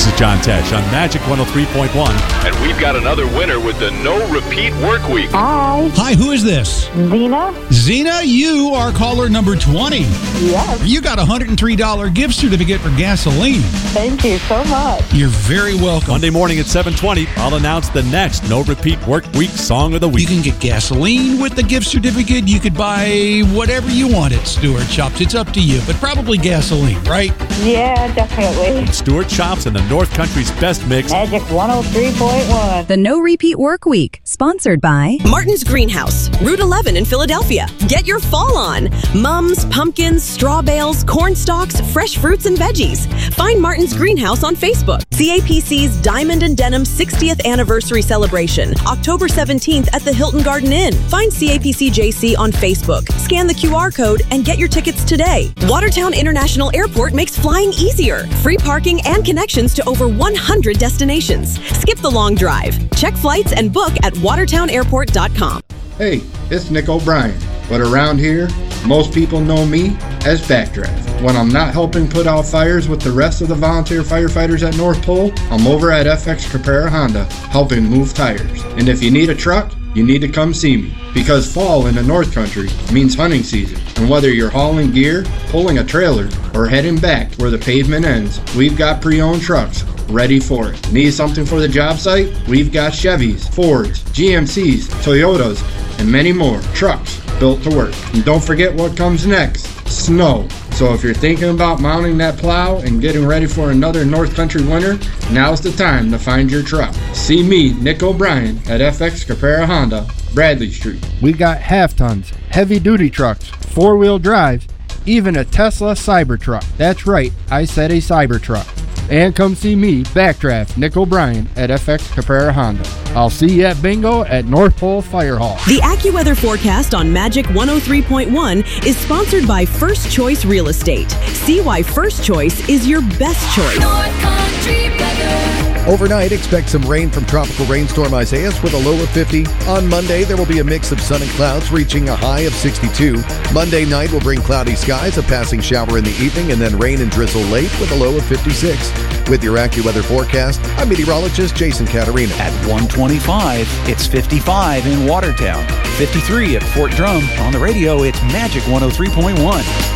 This is John Tesh on Magic 103.1. And we've got another winner with the No Repeat Work Week. Hi. Hi, who is this? Zena? Zena, you are caller number 20. Yes. You got a $103 gift certificate for gasoline. Thank you so much. You're very welcome. Monday morning at 7:20, I'll announce the next No Repeat Work Week Song of the You Week. can get gasoline with the gift certificate. You could buy whatever you want at Stewart Shops. It's up to you, but probably gasoline, right? Yeah, definitely. Stewart Shops and the North Country's best mix. Magic 103.1. The No Repeat Work Week, sponsored by Martin's Greenhouse, Route 11 in Philadelphia. Get your fall on. Mums, pumpkins, straw bales, corn stalks, fresh fruits and veggies. Find Martin's Greenhouse on Facebook. CAPC's Diamond and Denim 60th Anniversary Celebration, October 17th at the Hilton Garden Inn. Find CAPC JC on Facebook. Scan the QR code and get your tickets today. Watertown International Airport makes flying easier. Free parking and connections to over 100 destinations. Skip the long drive. Check flights and book at watertownairport.com. Hey, it's Nick O'Brien, but around here, most people know me as Backdraft. When I'm not helping put out fires with the rest of the volunteer firefighters at North Pole, I'm over at FX Caprara Honda, helping move tires. And if you need a truck, you need to come see me, because fall in the North Country means hunting season. And whether you're hauling gear, pulling a trailer, or heading back where the pavement ends, we've got pre-owned trucks ready for it. Need something for the job site? We've got Chevys, Fords, GMCs, Toyotas, and many more trucks built to work. And don't forget what comes next, snow. So if you're thinking about mounting that plow and getting ready for another North Country winter, now's the time to find your truck. See me, Nick O'Brien, at FX Caprara Honda, Bradley Street. We got half-tons, heavy-duty trucks, four-wheel drive, even a Tesla Cybertruck. That's right, I said a Cybertruck. And come see me, Backdraft, Nick O'Brien, at FX Caprara Honda. I'll see you at Bingo at North Pole Fire Hall. The AccuWeather forecast on Magic 103.1 is sponsored by First Choice Real Estate. See why First Choice is your best choice. North Country weather. Overnight, expect some rain from tropical rainstorm Isaias with a low of 50. On Monday, there will be a mix of sun and clouds reaching a high of 62. Monday night will bring cloudy skies, a passing shower in the evening, and then rain and drizzle late with a low of 56. With your AccuWeather forecast, I'm meteorologist Jason Caterina. At 125, it's 55 in Watertown, 53 at Fort Drum. On the radio, it's Magic 103.1.